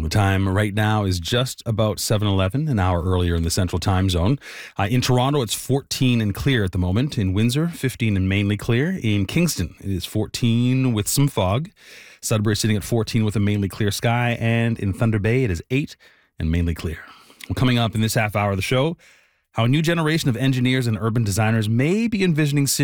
The time right now is just about 7:11, an hour earlier in the Central Time Zone. In Toronto, it's 14 and clear at the moment. In Windsor, 15 and mainly clear. In Kingston, it is 14 with some fog. Sudbury sitting at 14 with a mainly clear sky. And in Thunder Bay, it is 8 and mainly clear. Well, coming up in this half hour of the show, how a new generation of engineers and urban designers may be envisioning cities